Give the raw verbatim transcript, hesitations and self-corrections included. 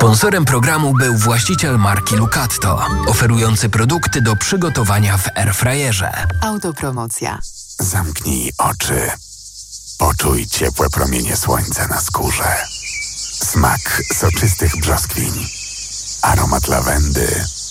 Sponsorem programu był właściciel marki Lucatto, oferujący produkty do przygotowania w airfryerze. Autopromocja. Zamknij oczy. Poczuj ciepłe promienie słońca na skórze. Smak soczystych brzoskwiń. Aromat lawendy